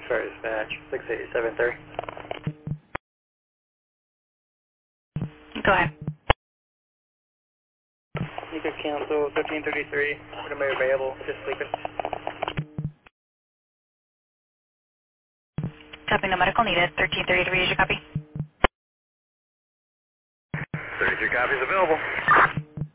Sorry, dispatch, 68730. Go ahead. You could cancel 1333. Anybody available? Just sleeping. Copy, no medical needed. 1333 is your copy. 33 copies available.